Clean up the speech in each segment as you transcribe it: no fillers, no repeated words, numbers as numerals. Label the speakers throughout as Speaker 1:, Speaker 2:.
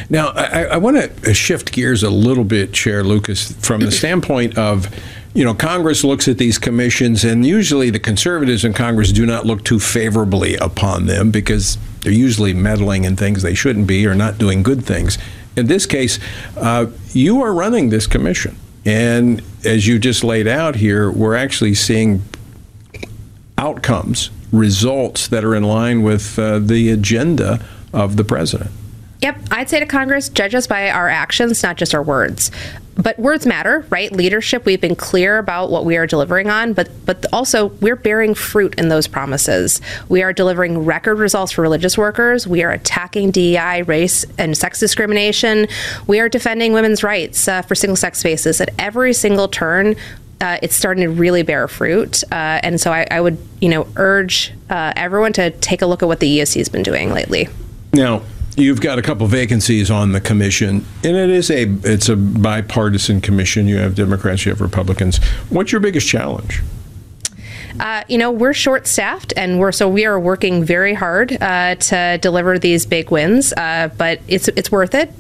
Speaker 1: Now, I want to shift gears a little bit, Chair Lucas, from the standpoint of, Congress looks at these commissions, and usually the conservatives in Congress do not look too favorably upon them because they're usually meddling in things they shouldn't be or not doing good things. In this case, you are running this commission. And as you just laid out here, we're actually seeing outcomes, results that are in line with the agenda of the president.
Speaker 2: Yep. I'd say to Congress, judge us by our actions, not just our words. But words matter, right? Leadership, we've been clear about what we are delivering on, but also we're bearing fruit in those promises. We are delivering record results for religious workers. We are attacking DEI, race, and sex discrimination. We are defending women's rights for single-sex spaces. At every single turn, it's starting to really bear fruit. And so I would, urge everyone to take a look at what the EOC has been doing lately.
Speaker 1: Now, you've got a couple vacancies on the commission, and it's a bipartisan commission. You have Democrats, you have Republicans. What's your biggest challenge?
Speaker 2: We're short-staffed, and we are working very hard to deliver these big wins. But it's worth it.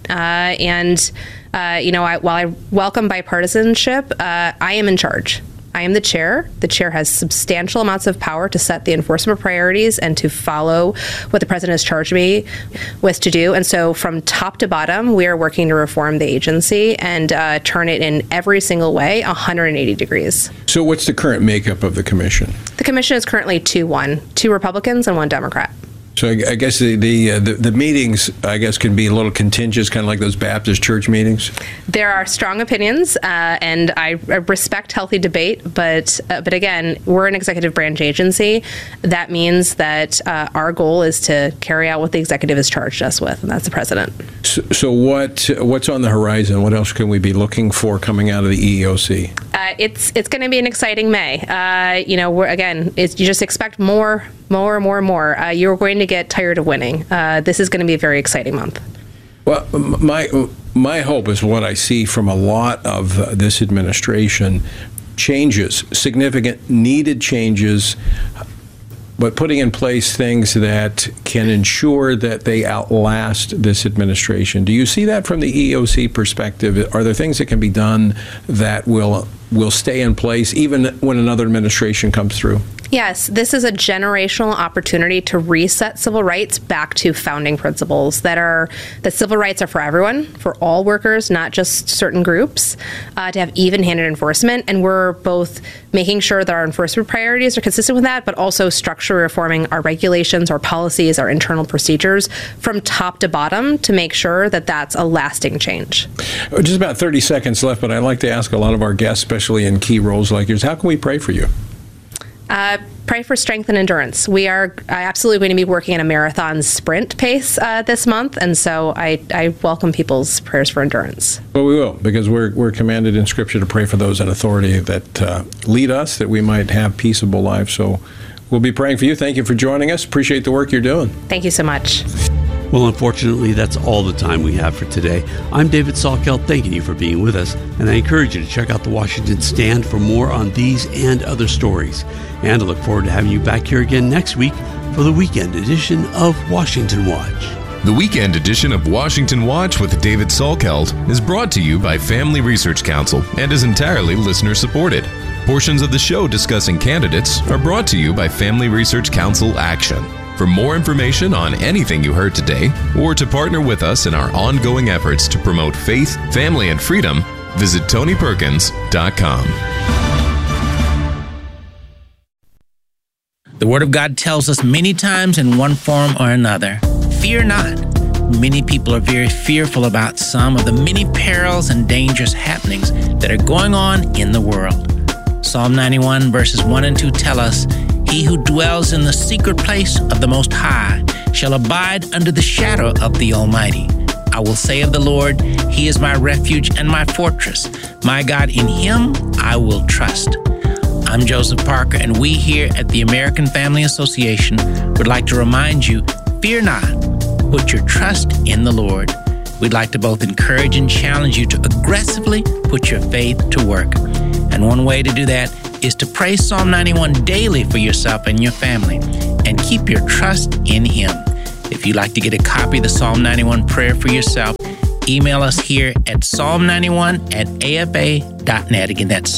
Speaker 2: While I welcome bipartisanship, I am in charge. I am the chair. The chair has substantial amounts of power to set the enforcement priorities and to follow what the president has charged me with to do. And so from top to bottom, we are working to reform the agency and turn it in every single way 180 degrees.
Speaker 1: So what's the current makeup of the commission?
Speaker 2: The commission is currently 2-1, 2 Republicans and 1 Democrat.
Speaker 1: So I guess the meetings, can be a little contentious, kind of like those Baptist church meetings?
Speaker 2: There are strong opinions, and I respect healthy debate, but again, we're an executive branch agency. That means that our goal is to carry out what the executive has charged us with, and that's the president.
Speaker 1: So what's on the horizon? What else can we be looking for coming out of the EEOC?
Speaker 2: It's going to be an exciting May. You just expect more. You're going to get tired of winning. This is going to be a very exciting month.
Speaker 1: Well, my hope is what I see from a lot of this administration, changes, significant needed changes, but putting in place things that can ensure that they outlast this administration. Do you see that from the EEOC perspective? Are there things that can be done that will stay in place even when another administration comes through?
Speaker 2: Yes, this is a generational opportunity to reset civil rights back to founding principles that civil rights are for everyone, for all workers, not just certain groups, to have even-handed enforcement. And we're both making sure that our enforcement priorities are consistent with that, but also structurally reforming our regulations, our policies, our internal procedures from top to bottom to make sure that that's a lasting change.
Speaker 1: Just about 30 seconds left, but I'd like to ask a lot of our guests, especially in key roles like yours, how can we pray for you?
Speaker 2: Pray for strength and endurance. We are absolutely going to be working at a marathon sprint pace this month, and so I welcome people's prayers for endurance.
Speaker 1: Well, we will, because we're commanded in Scripture to pray for those in authority that lead us, that we might have peaceable lives. So we'll be praying for you. Thank you for joining us. Appreciate the work you're doing.
Speaker 2: Thank you so much.
Speaker 3: Well, unfortunately, that's all the time we have for today. I'm David Salkeld, thanking you for being with us, and I encourage you to check out the Washington Stand for more on these and other stories. And I look forward to having you back here again next week for the weekend edition of Washington Watch.
Speaker 4: The weekend edition of Washington Watch with David Salkeld is brought to you by Family Research Council and is entirely listener-supported. Portions of the show discussing candidates are brought to you by Family Research Council Action. For more information on anything you heard today, or to partner with us in our ongoing efforts to promote faith, family, and freedom, visit TonyPerkins.com.
Speaker 5: The Word of God tells us many times in one form or another, fear not. Many people are very fearful about some of the many perils and dangerous happenings that are going on in the world. Psalm 91 verses 1 and 2 tell us, "He who dwells in the secret place of the Most High shall abide under the shadow of the Almighty. I will say of the Lord, He is my refuge and my fortress. My God, in Him I will trust." I'm Joseph Parker, and we here at the American Family Association would like to remind you, fear not, put your trust in the Lord. We'd like to both encourage and challenge you to aggressively put your faith to work. And one way to do that is to pray Psalm 91 daily for yourself and your family, and keep your trust in Him. If you'd like to get a copy of the Psalm 91 prayer for yourself, email us here at psalm91@afa.net. Again, that's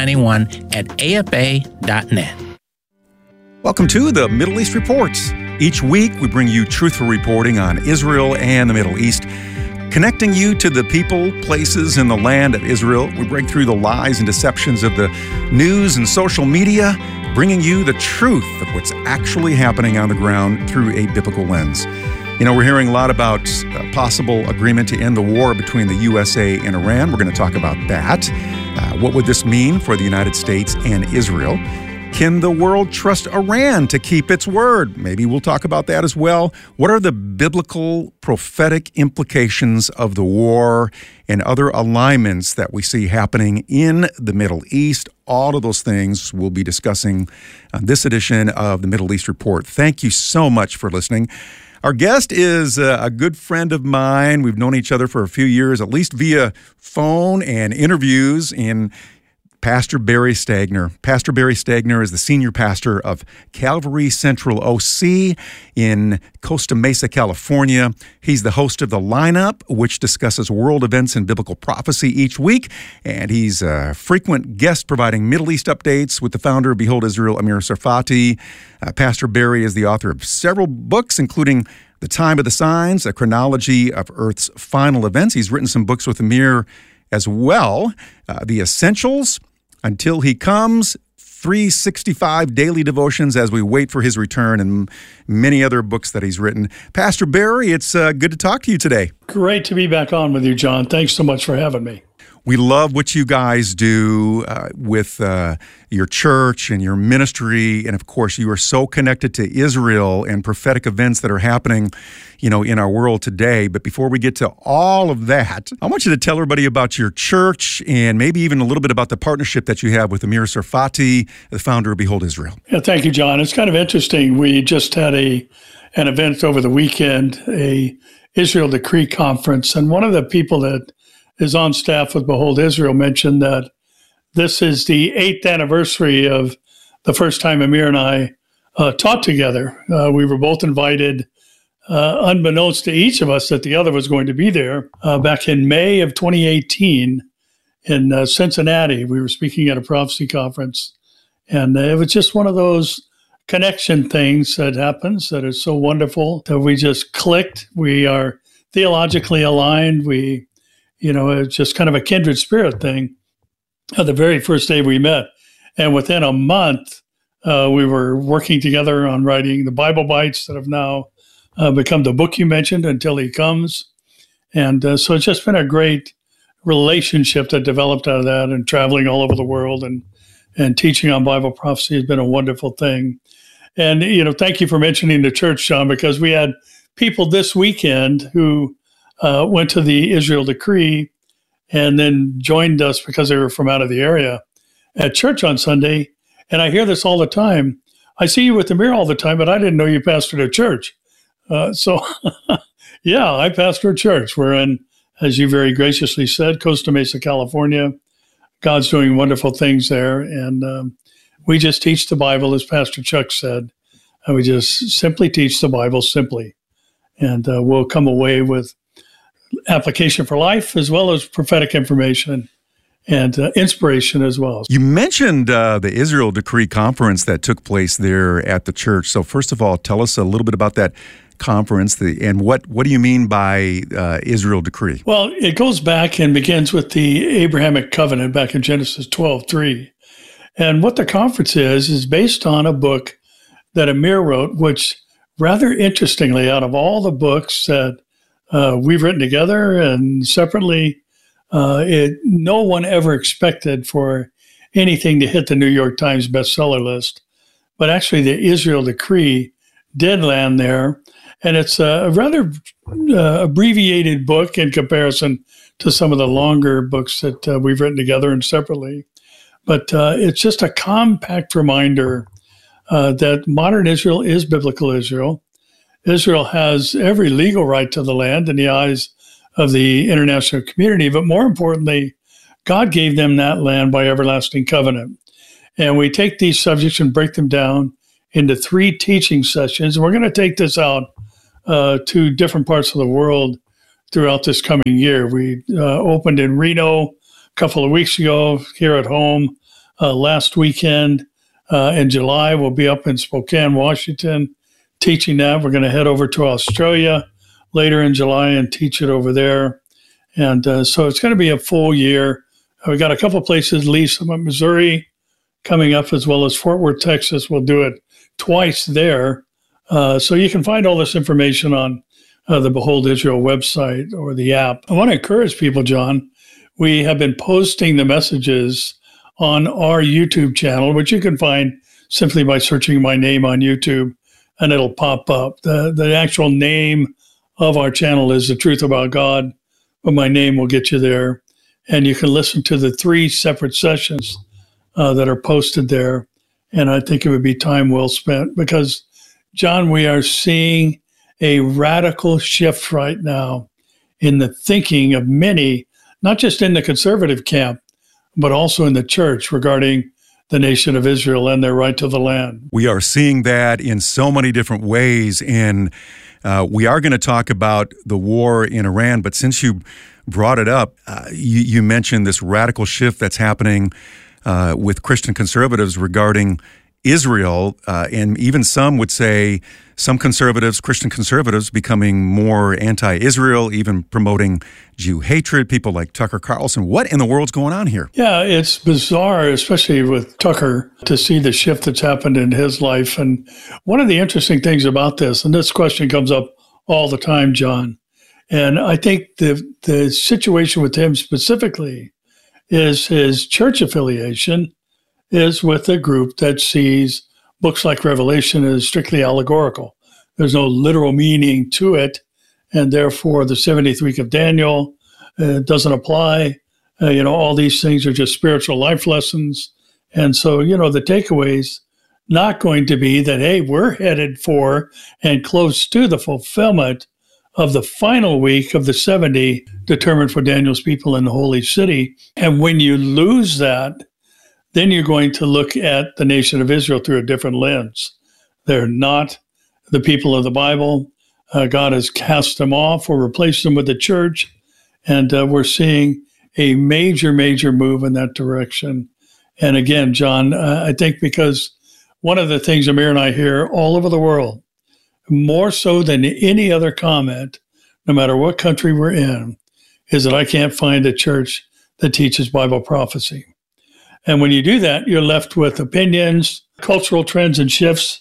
Speaker 5: psalm91@afa.net.
Speaker 6: Welcome to the Middle East Report. Each week, we bring you truthful reporting on Israel and the Middle East, connecting you to the people, places, and the land of Israel. We break through the lies and deceptions of the news and social media, bringing you the truth of what's actually happening on the ground through a biblical lens. You know, we're hearing a lot about a possible agreement to end the war between the USA and Iran. We're going to talk about that. What would this mean for the United States and Israel? Can the world trust Iran to keep its word? Maybe we'll talk about that as well. What are the biblical, prophetic implications of the war and other alignments that we see happening in the Middle East? All of those things we'll be discussing on this edition of the Middle East Report. Thank you so much for listening. Our guest is a good friend of mine. We've known each other for a few years, at least via phone and interviews, in Pastor Barry Stagner. Pastor Barry Stagner is the senior pastor of Calvary Central OC in Costa Mesa, California. He's the host of The Lineup, which discusses world events and biblical prophecy each week. And he's a frequent guest providing Middle East updates with the founder of Behold Israel, Amir Tsarfati. Pastor Barry is the author of several books, including The Time of the Signs, a chronology of Earth's final events. He's written some books with Amir as well. The Essentials, Until He Comes, 365 Daily Devotions as we wait for His return, and many other books that he's written. Pastor Barry, it's good to talk to you today.
Speaker 7: Great to be back on with you, John. Thanks so much for having me.
Speaker 6: We love what you guys do with your church and your ministry. And of course, you are so connected to Israel and prophetic events that are happening, you know, in our world today. But before we get to all of that, I want you to tell everybody about your church and maybe even a little bit about the partnership that you have with Amir Tsarfati, the founder of Behold Israel.
Speaker 7: Yeah, thank you, John. It's kind of interesting. We just had an event over the weekend, a Israel Decree conference. And one of the people that is on staff with Behold Israel mentioned that this is the 8th anniversary of the first time Amir and I taught together. We were both invited, unbeknownst to each of us, that the other was going to be there back in May of 2018 in Cincinnati. We were speaking at a prophecy conference, and it was just one of those connection things that happens that is so wonderful that we just clicked. We are theologically aligned. It's just kind of a kindred spirit thing. The very first day we met, and within a month, we were working together on writing the Bible Bites that have now become the book you mentioned, Until He Comes. And so it's just been a great relationship that developed out of that, and traveling all over the world and teaching on Bible prophecy has been a wonderful thing. And, thank you for mentioning the church, John, because we had people this weekend who went to the Israel Decree and then joined us because they were from out of the area at church on Sunday. And I hear this all the time. I see you with Amir all the time, but I didn't know you pastored a church. Yeah, I pastor a church. We're in, as you very graciously said, Costa Mesa, California. God's doing wonderful things there. And we just teach the Bible, as Pastor Chuck said. And we just simply teach the Bible simply. And we'll come away with application for life, as well as prophetic information and inspiration as well.
Speaker 6: You mentioned the Israel Decree conference that took place there at the church. So first of all, tell us a little bit about that conference, and what do you mean by Israel Decree?
Speaker 7: Well, it goes back and begins with the Abrahamic covenant back in Genesis 12:3. And what the conference is based on a book that Amir wrote, which rather interestingly, out of all the books that we've written together and separately, no one ever expected for anything to hit the New York Times bestseller list. But actually, the Israel Decree did land there. And it's a rather abbreviated book in comparison to some of the longer books that we've written together and separately. But it's just a compact reminder that modern Israel is biblical Israel. Israel has every legal right to the land in the eyes of the international community, but more importantly, God gave them that land by everlasting covenant. And we take these subjects and break them down into 3 teaching sessions. We're going to take this out to different parts of the world throughout this coming year. We opened in Reno a couple of weeks ago, here at home last weekend. In July, we'll be up in Spokane, Washington, teaching that. We're going to head over to Australia later in July and teach it over there. And so it's going to be a full year. We got a couple of places, Lisa, Missouri, coming up, as well as Fort Worth, Texas. We'll do it twice there. So you can find all this information on the Behold Israel website or the app. I want to encourage people, John. We have been posting the messages on our YouTube channel, which you can find simply by searching my name on YouTube, and it'll pop up. The actual name of our channel is The Truth About God, but my name will get you there. And you can listen to the 3 separate sessions that are posted there. And I think it would be time well spent because, John, we are seeing a radical shift right now in the thinking of many, not just in the conservative camp, but also in the church regarding the nation of Israel and their right to the land.
Speaker 6: We are seeing that in so many different ways, and we are going to talk about the war in Iran, but since you brought it up, you mentioned this radical shift that's happening with Christian conservatives regarding Israel, and even some would say some conservatives, Christian conservatives, becoming more anti-Israel, even promoting Jew hatred, people like Tucker Carlson. What in the world's going on here?
Speaker 7: Yeah, it's bizarre, especially with Tucker, to see the shift that's happened in his life. And one of the interesting things about this, and this question comes up all the time, John, and I think the situation with him specifically is his church affiliation is with a group that sees books like Revelation as strictly allegorical. There's no literal meaning to it, and therefore the 70th week of Daniel doesn't apply. All these things are just spiritual life lessons. And so, the takeaway's not going to be that, hey, we're headed for and close to the fulfillment of the final week of the 70 determined for Daniel's people in the holy city. And when you lose that, then you're going to look at the nation of Israel through a different lens. They're not the people of the Bible. God has cast them off or replaced them with the church. And we're seeing a major, major move in that direction. And again, John, I think because one of the things Amir and I hear all over the world, more so than any other comment, no matter what country we're in, is that I can't find a church that teaches Bible prophecy. And when you do that, you're left with opinions, cultural trends and shifts,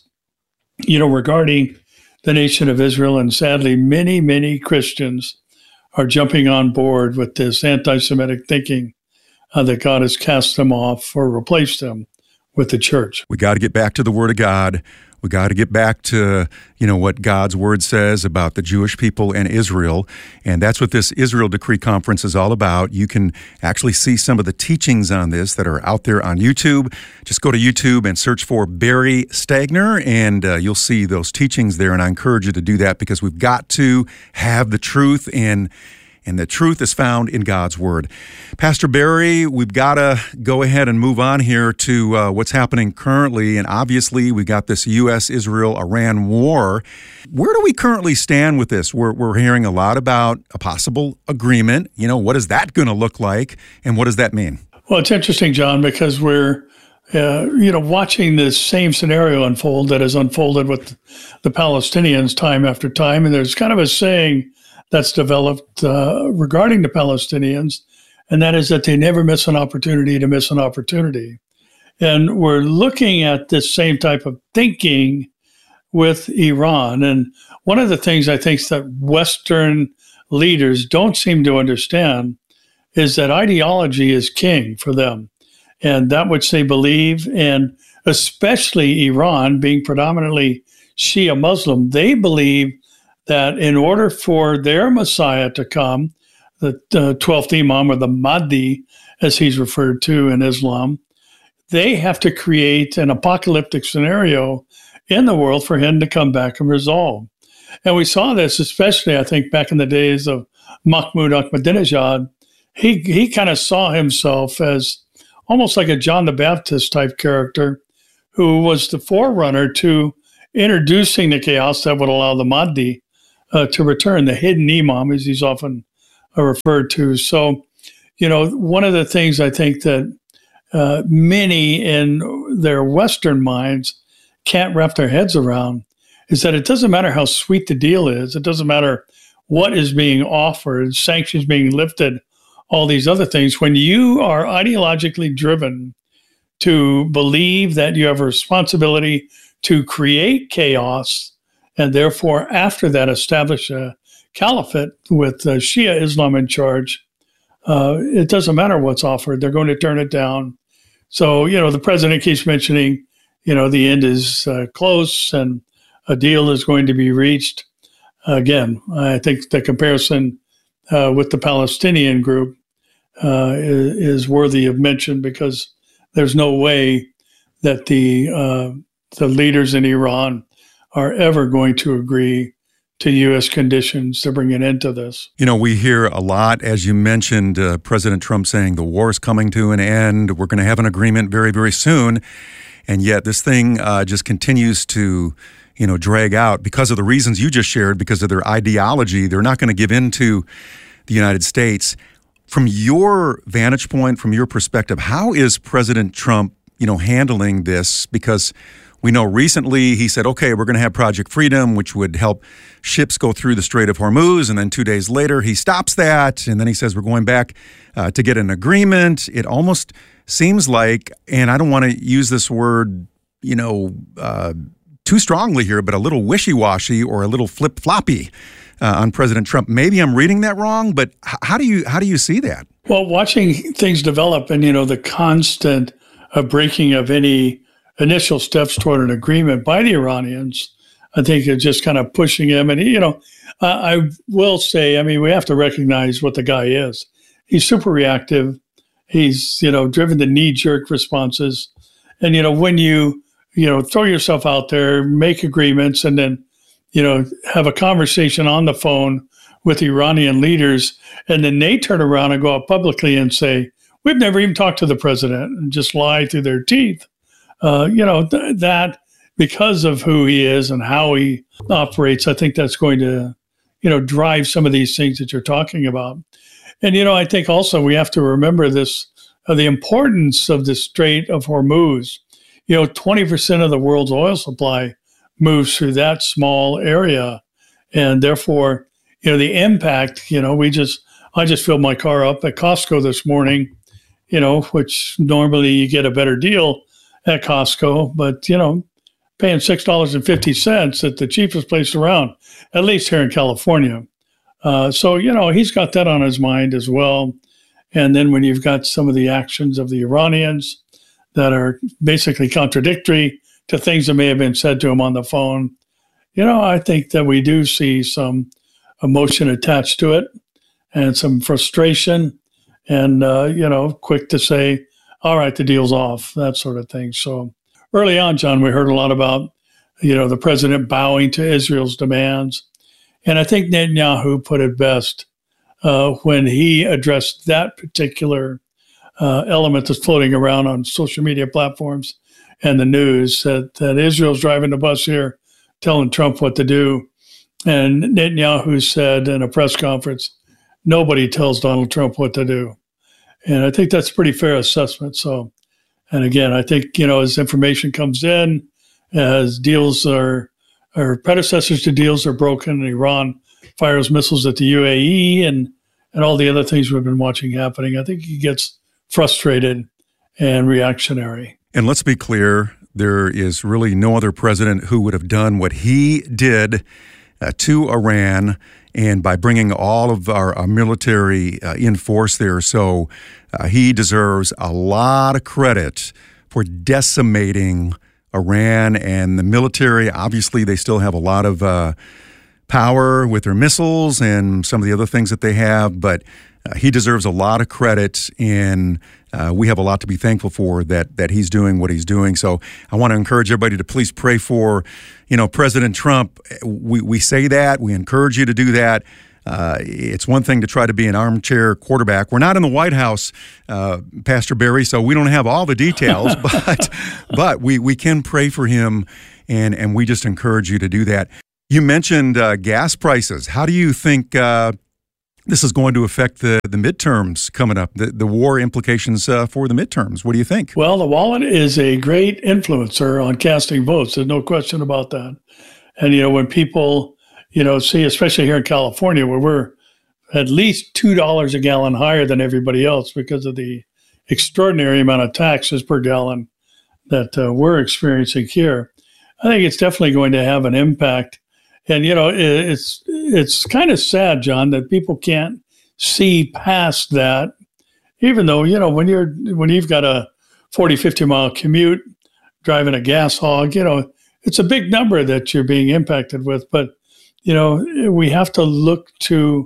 Speaker 7: regarding the nation of Israel. And sadly, many, many Christians are jumping on board with this anti-Semitic thinking that God has cast them off or replaced them with the church.
Speaker 6: We got to get back to the Word of God. We got to get back to, what God's Word says about the Jewish people and Israel. And that's what this Israel Decree Conference is all about. You can actually see some of the teachings on this that are out there on YouTube. Just go to YouTube and search for Barry Stagner, and you'll see those teachings there. And I encourage you to do that because we've got to have the truth, and the truth is found in God's Word. Pastor Barry, we've got to go ahead and move on here to what's happening currently. And obviously, we got this U.S.-Israel-Iran war. Where do we currently stand with this? We're hearing a lot about a possible agreement. What is that going to look like? And what does that mean?
Speaker 7: Well, it's interesting, John, because we're watching this same scenario unfold that has unfolded with the Palestinians time after time. And there's kind of a saying that's developed regarding the Palestinians, and that is that they never miss an opportunity to miss an opportunity. And we're looking at this same type of thinking with Iran. And one of the things I think that Western leaders don't seem to understand is that ideology is king for them. And that which they believe, and especially Iran being predominantly Shia Muslim, they believe that in order for their Messiah to come, the 12th Imam, or the Mahdi, as he's referred to in Islam, they have to create an apocalyptic scenario in the world for him to come back and resolve. And we saw this, especially, I think, back in the days of Mahmoud Ahmadinejad. He kind of saw himself as almost like a John the Baptist type character who was the forerunner to introducing the chaos that would allow the Mahdi to return, the hidden imam, as he's often referred to. So, one of the things I think that many in their Western minds can't wrap their heads around is that it doesn't matter how sweet the deal is. It doesn't matter what is being offered, sanctions being lifted, all these other things. When you are ideologically driven to believe that you have a responsibility to create chaos and therefore after that establish a caliphate with Shia Islam in charge, it doesn't matter what's offered. They're going to turn it down. So, the president keeps mentioning, the end is close and a deal is going to be reached. Again, I think the comparison with the Palestinian group is worthy of mention, because there's no way that the leaders in Iran are ever going to agree to U.S. conditions to bring an end to this.
Speaker 6: We hear a lot, as you mentioned, President Trump saying the war is coming to an end. We're going to have an agreement very, very soon. And yet this thing just continues to, drag out because of the reasons you just shared, because of their ideology. They're not going to give in to the United States. From your vantage point, from your perspective, how is President Trump, handling this? Because we know recently he said, okay, we're going to have Project Freedom, which would help ships go through the Strait of Hormuz. And then 2 days later, he stops that. And then he says, we're going back to get an agreement. It almost seems like, and I don't want to use this word, too strongly here, but a little wishy-washy or a little flip-floppy on President Trump. Maybe I'm reading that wrong, but how do you see that?
Speaker 7: Well, watching things develop and, the constant breaking of any initial steps toward an agreement by the Iranians, I think it's just kind of pushing him. And, I will say, we have to recognize what the guy is. He's super reactive. He's, driven to knee-jerk responses. And, when you, throw yourself out there, make agreements, and then, have a conversation on the phone with Iranian leaders, and then they turn around and go out publicly and say, we've never even talked to the president, and just lie through their teeth. That because of who he is and how he operates, I think that's going to, drive some of these things that you're talking about. And, I think also we have to remember this, the importance of the Strait of Hormuz. 20% of the world's oil supply moves through that small area. And therefore, the impact, I just filled my car up at Costco this morning, which normally you get a better deal at Costco, but, paying $6.50 at the cheapest place around, at least here in California. So, he's got that on his mind as well. And then when you've got some of the actions of the Iranians that are basically contradictory to things that may have been said to him on the phone, I think that we do see some emotion attached to it and some frustration and, quick to say, all right, the deal's off, that sort of thing. So early on, John, we heard a lot about, the president bowing to Israel's demands. And I think Netanyahu put it best when he addressed that particular element that's floating around on social media platforms and the news, that Israel's driving the bus here, telling Trump what to do. And Netanyahu said in a press conference, nobody tells Donald Trump what to do. And I think that's a pretty fair assessment. So, and again, I think, as information comes in, as deals or predecessors to deals are broken, and Iran fires missiles at the UAE and all the other things we've been watching happening, I think he gets frustrated and reactionary.
Speaker 6: And let's be clear, there is really no other president who would have done what he did to Iran, and by bringing all of our military in force there. So he deserves a lot of credit for decimating Iran and the military. Obviously, they still have a lot of power with their missiles and some of the other things that they have, but he deserves a lot of credit, and we have a lot to be thankful for that he's doing what he's doing. So I want to encourage everybody to please pray for, President Trump. We say that, we encourage you to do that. It's one thing to try to be an armchair quarterback. We're not in the White House, Pastor Barry, so we don't have all the details, but we can pray for him, and we just encourage you to do that. You mentioned gas prices. How do you think this is going to affect the midterms coming up, the war implications for the midterms? What do you think?
Speaker 7: Well, the wallet is a great influencer on casting votes. There's no question about that. And, when people, see, especially here in California, where we're at least $2 a gallon higher than everybody else because of the extraordinary amount of taxes per gallon that we're experiencing here, I think it's definitely going to have an impact. And, it's kind of sad, John, that people can't see past that, even though, when you've got a 40, 50 mile commute driving a gas hog, it's a big number that you're being impacted with. But, we have to look to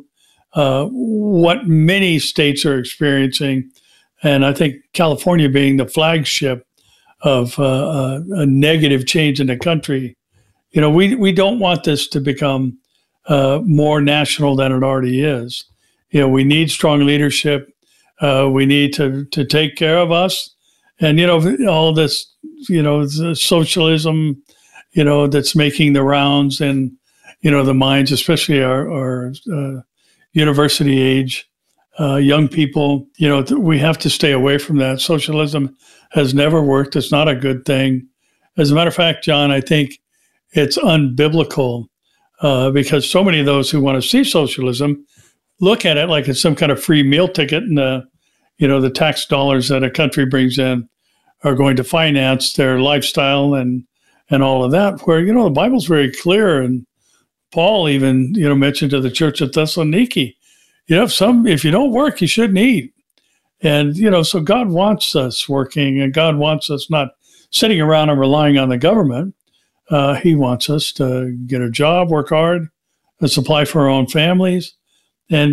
Speaker 7: what many states are experiencing. And I think California being the flagship of a negative change in the country, we don't want this to become more national than it already is. We need strong leadership. We need to take care of us. And, all this, the socialism, that's making the rounds and, the minds, especially our university age young people, we have to stay away from that. Socialism has never worked. It's not a good thing. As a matter of fact, John, I think it's unbiblical because so many of those who want to see socialism look at it like it's some kind of free meal ticket, and the tax dollars that a country brings in are going to finance their lifestyle and all of that. Where the Bible's very clear, and Paul even mentioned to the church at Thessaloniki, if you don't work, you shouldn't eat. And so God wants us working, and God wants us not sitting around and relying on the government. He wants us to get a job, work hard, and supply for our own families. And,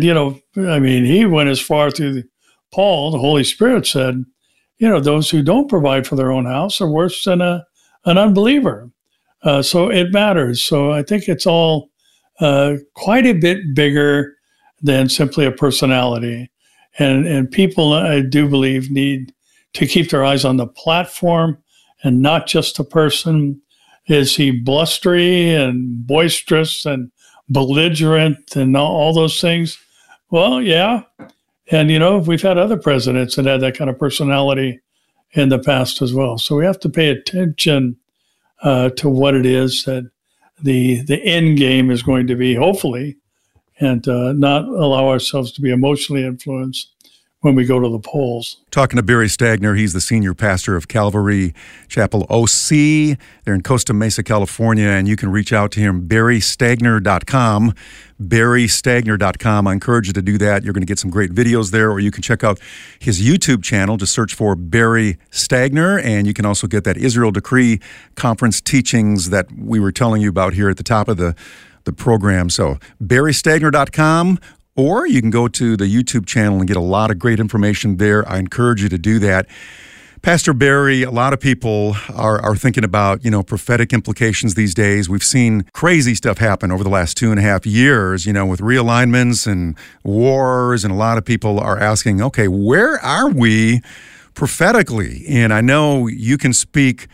Speaker 7: he went as far through Paul, the Holy Spirit said, those who don't provide for their own house are worse than an unbeliever. So it matters. So I think it's all quite a bit bigger than simply a personality. And people, I do believe, need to keep their eyes on the platform and not just the person. Is he blustery and boisterous and belligerent and all those things? Well, yeah. And, we've had other presidents that had that kind of personality in the past as well. So we have to pay attention to what it is that the end game is going to be, hopefully, and not allow ourselves to be emotionally influenced when we go to the polls.
Speaker 6: Talking to Barry Stagner, he's the senior pastor of Calvary Chapel OC. They're in Costa Mesa, California, and you can reach out to him, barrystagner.com, barrystagner.com. I encourage you to do that. You're going to get some great videos there, or you can check out his YouTube channel. Just search for Barry Stagner, and you can also get that Israel Decree Conference teachings that we were telling you about here at the top of the program. So barrystagner.com, or you can go to the YouTube channel and get a lot of great information there. I encourage you to do that. Pastor Barry, a lot of people are thinking about, prophetic implications these days. We've seen crazy stuff happen over the last 2.5 years, with realignments and wars, and a lot of people are asking, okay, where are we prophetically? And I know you can speak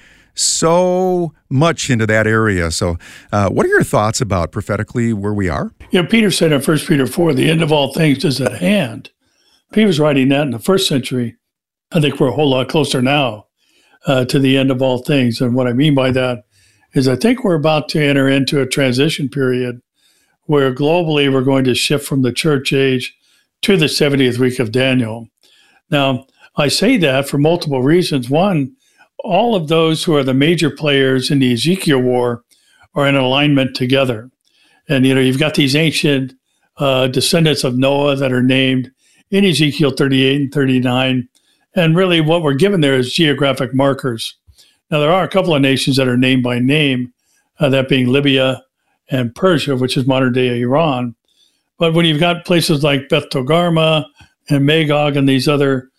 Speaker 6: so much into that area. So what are your thoughts about prophetically where we are?
Speaker 7: Peter said in 1 Peter 4, the end of all things is at hand. He was writing that in the first century. I think we're a whole lot closer now to the end of all things. And what I mean by that is I think we're about to enter into a transition period where globally we're going to shift from the church age to the 70th week of Daniel. Now, I say that for multiple reasons. One, all of those who are the major players in the Ezekiel war are in alignment together. And, you've got these ancient descendants of Noah that are named in Ezekiel 38 and 39. And really what we're given there is geographic markers. Now, there are a couple of nations that are named by name, that being Libya and Persia, which is modern-day Iran. But when you've got places like Beth Togarmah and Magog and these other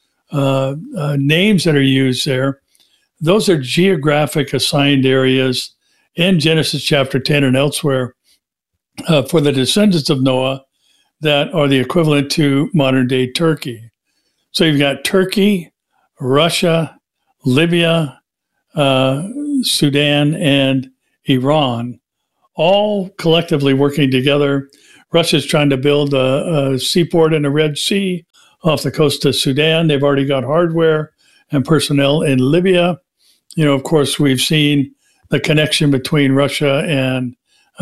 Speaker 7: names that are used there, those are geographic assigned areas in Genesis chapter 10 and elsewhere for the descendants of Noah that are the equivalent to modern-day Turkey. So you've got Turkey, Russia, Libya, Sudan, and Iran, all collectively working together. Russia's trying to build a seaport in the Red Sea off the coast of Sudan. They've already got hardware and personnel in Libya. Of course, we've seen the connection between Russia and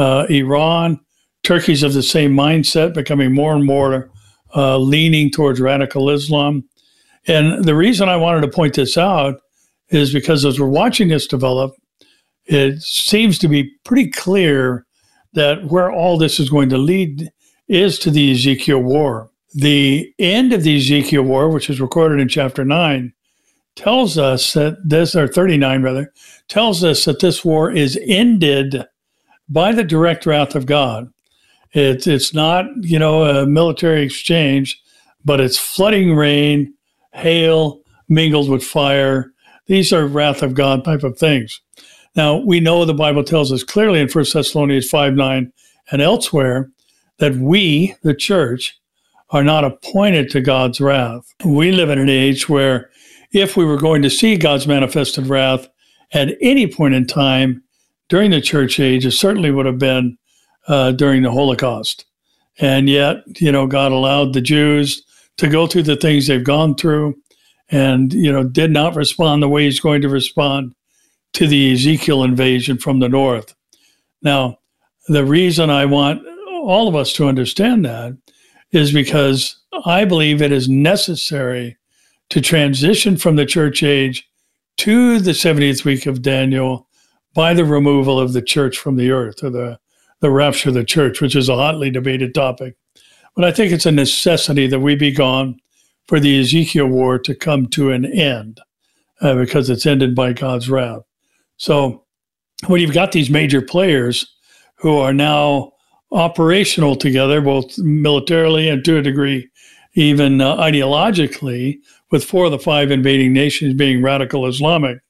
Speaker 7: Iran. Turkey's of the same mindset, becoming more and more leaning towards radical Islam. And the reason I wanted to point this out is because as we're watching this develop, it seems to be pretty clear that where all this is going to lead is to the Ezekiel War. The end of the Ezekiel War, which is recorded in chapter 9, tells us that this, or 39 rather, tells us that this war is ended by the direct wrath of God. It's not, a military exchange, but it's flooding rain, hail mingled with fire. These are wrath of God type of things. Now, we know the Bible tells us clearly in 1 Thessalonians 5:9 and elsewhere that we, the church, are not appointed to God's wrath. We live in an age where if we were going to see God's manifested wrath at any point in time during the church age, it certainly would have been during the Holocaust. And yet, God allowed the Jews to go through the things they've gone through and, did not respond the way he's going to respond to the Ezekiel invasion from the north. Now, the reason I want all of us to understand that is because I believe it is necessary to transition from the church age to the 70th week of Daniel by the removal of the church from the earth, or the rapture of the church, which is a hotly debated topic. But I think it's a necessity that we be gone for the Ezekiel war to come to an end because it's ended by God's wrath. So when you've got these major players who are now operational together, both militarily and to a degree, even ideologically, with 4 of the 5 invading nations being radical Islamic,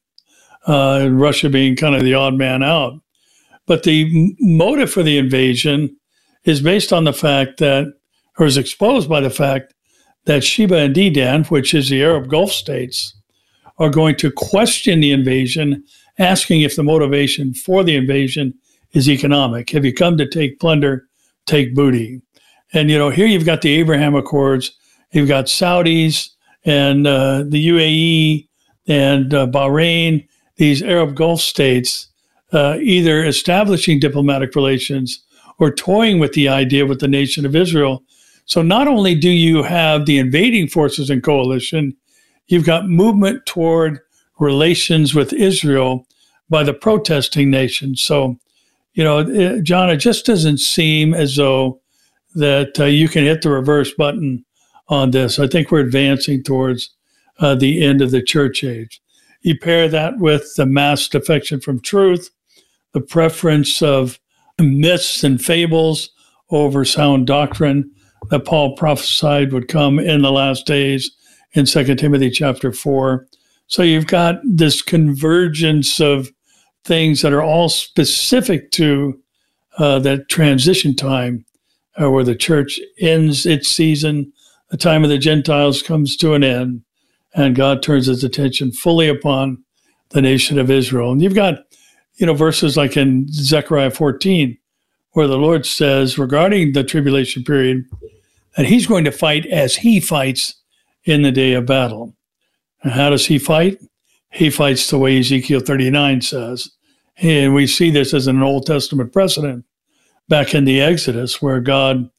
Speaker 7: and Russia being kind of the odd man out. But the motive for the invasion is based on the fact that, or is exposed by the fact that Sheba and Dedan, which is the Arab Gulf states, are going to question the invasion, asking if the motivation for the invasion is economic. Have you come to take plunder, take booty? And, here you've got the Abraham Accords, you've got Saudis and the UAE and Bahrain, these Arab Gulf states, either establishing diplomatic relations or toying with the idea with the nation of Israel. So not only do you have the invading forces in coalition, you've got movement toward relations with Israel by the protesting nations. So, John, it just doesn't seem as though that you can hit the reverse button on this. I think we're advancing towards the end of the church age. You pair that with the mass defection from truth, the preference of myths and fables over sound doctrine that Paul prophesied would come in the last days in 2 Timothy chapter 4. So you've got this convergence of things that are all specific to that transition time where the church ends its season, the time of the Gentiles comes to an end, and God turns his attention fully upon the nation of Israel. And you've got, verses like in Zechariah 14, where the Lord says regarding the tribulation period, that he's going to fight as he fights in the day of battle. And how does he fight? He fights the way Ezekiel 39 says. And we see this as an Old Testament precedent back in the Exodus, where God,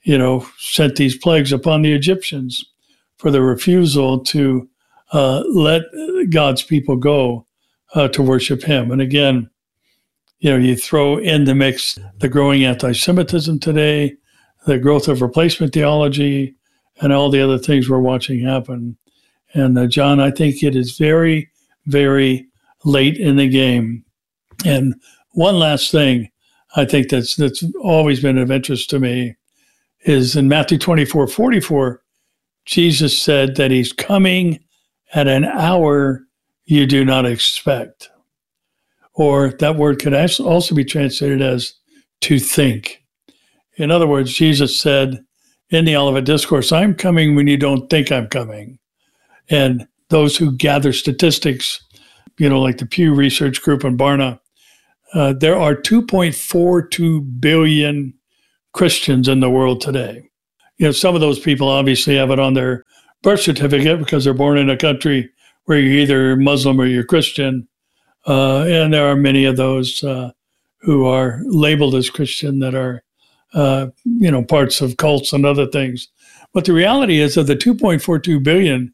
Speaker 7: sent these plagues upon the Egyptians for the refusal to let God's people go to worship him. And again, you throw in the mix the growing anti-Semitism today, the growth of replacement theology, and all the other things we're watching happen. And John, I think it is very, very late in the game. And one last thing I think that's always been of interest to me is in Matthew 24:44, Jesus said that he's coming at an hour you do not expect. Or that word could also be translated as to think. In other words, Jesus said in the Olivet Discourse, I'm coming when you don't think I'm coming. And those who gather statistics, like the Pew Research Group and Barna, there are 2.42 billion Christians in the world today. Some of those people obviously have it on their birth certificate because they're born in a country where you're either Muslim or you're Christian. And there are many of those who are labeled as Christian that are, parts of cults and other things. But the reality is that the 2.42 billion,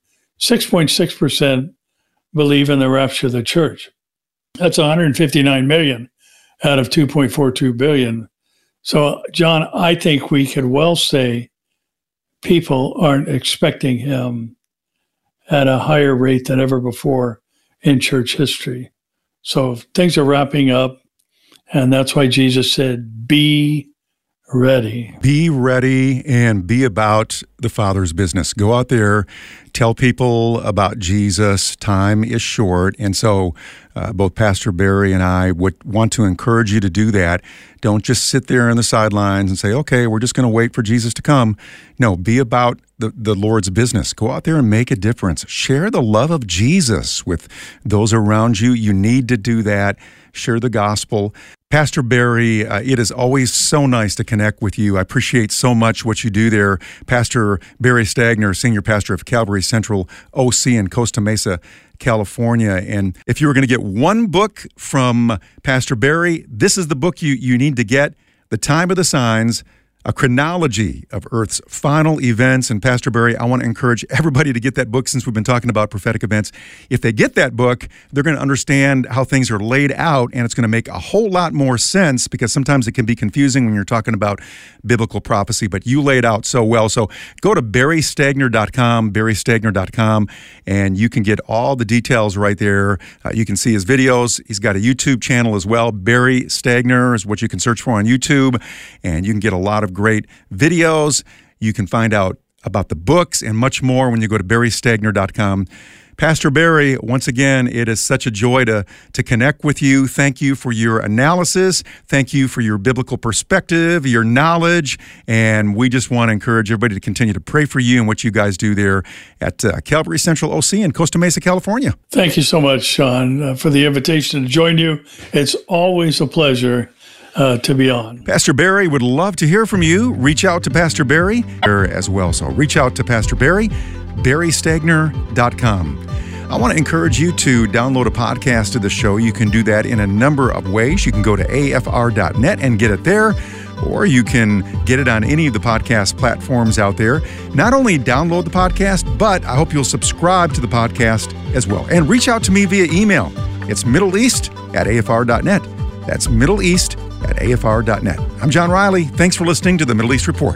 Speaker 7: 6.6% believe in the rapture of the church. That's 159 million out of 2.42 billion. So, John, I think we could well say people aren't expecting him at a higher rate than ever before in church history. So things are wrapping up, and that's why Jesus said, be ready.
Speaker 6: Be ready and be about the Father's business. Go out there, tell people about Jesus. Time is short, and so both Pastor Barry and I would want to encourage you to do that. Don't just sit there on the sidelines and say, okay, we're just going to wait for Jesus to come. No, be about the Lord's business. Go out there and make a difference. Share the love of Jesus with those around you. You need to do that. Share the gospel. Pastor Barry, it is always so nice to connect with you. I appreciate so much what you do there. Pastor Barry Stagner, Senior Pastor of Calvary Central OC in Costa Mesa, California. And if you were going to get one book from Pastor Barry, this is the book you need to get, The Time of the Signs, a chronology of Earth's final events. And Pastor Barry, I want to encourage everybody to get that book since we've been talking about prophetic events. If they get that book, they're going to understand how things are laid out, and it's going to make a whole lot more sense because sometimes it can be confusing when you're talking about biblical prophecy, but you lay it out so well. So go to barrystagner.com, and you can get all the details right there. You can see his videos. He's got a YouTube channel as well. Barry Stagner is what you can search for on YouTube, and you can get a lot of great videos. You can find out about the books and much more when you go to barrystagner.com. Pastor Barry, once again, it is such a joy to connect with you. Thank you for your analysis. Thank you for your biblical perspective, your knowledge, and we just want to encourage everybody to continue to pray for you and what you guys do there at Calvary Central OC in Costa Mesa, California.
Speaker 7: Thank you so much, Sean, for the invitation to join you. It's always a pleasure to be on.
Speaker 6: Pastor Barry would love to hear from you. Reach out to Pastor Barry as well. So reach out to Pastor Barry, barrystagner.com. I want to encourage you to download a podcast of the show. You can do that in a number of ways. You can go to afr.net and get it there, or you can get it on any of the podcast platforms out there. Not only download the podcast, but I hope you'll subscribe to the podcast as well. And reach out to me via email. It's middleeast@afr.net. That's middleeast@afr.net. I'm John Riley. Thanks for listening to the Middle East Report.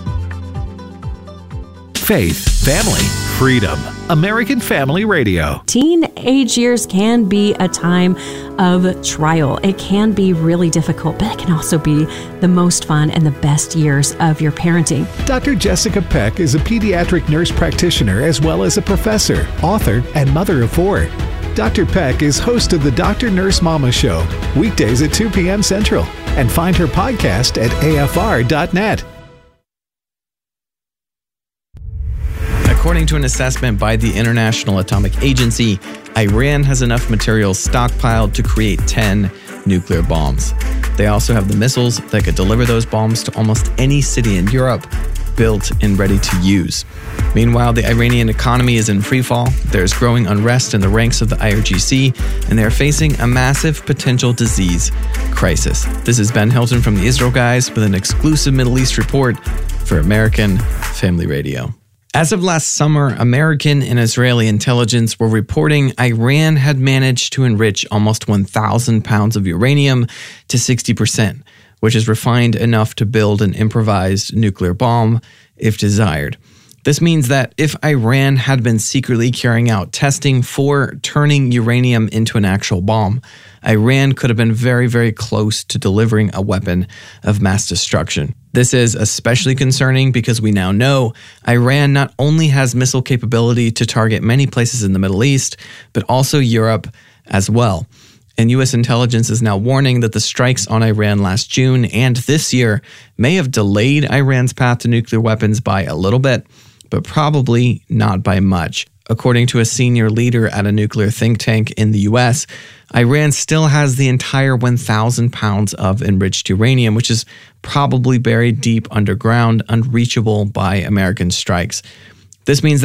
Speaker 8: Faith, family, freedom. American Family Radio.
Speaker 9: Teenage years can be a time of trial. It can be really difficult, but it can also be the most fun and the best years of your parenting.
Speaker 8: Dr. Jessica Peck is a pediatric nurse practitioner as well as a professor, author, and mother of 4. Dr. Peck is host of the Dr. Nurse Mama Show, weekdays at 2 p.m. Central, and find her podcast at afr.net.
Speaker 10: According to an assessment by the International Atomic Agency, Iran has enough materials stockpiled to create 10 nuclear bombs. They also have the missiles that could deliver those bombs to almost any city in Europe, built and ready to use. Meanwhile, the Iranian economy is in freefall. There's growing unrest in the ranks of the IRGC, and they're facing a massive potential disease crisis. This is Ben Hilton from the Israel Guys with an exclusive Middle East report for American Family Radio. As of last summer, American and Israeli intelligence were reporting Iran had managed to enrich almost 1,000 pounds of uranium to 60%, which is refined enough to build an improvised nuclear bomb if desired. This means that if Iran had been secretly carrying out testing for turning uranium into an actual bomb, Iran could have been very, very close to delivering a weapon of mass destruction. This is especially concerning because we now know Iran not only has missile capability to target many places in the Middle East, but also Europe as well. And U.S. intelligence is now warning that the strikes on Iran last June and this year may have delayed Iran's path to nuclear weapons by a little bit, but probably not by much. According to a senior leader at a nuclear think tank in the U.S., Iran still has the entire 1,000 pounds of enriched uranium, which is probably buried deep underground, unreachable by American strikes. This means that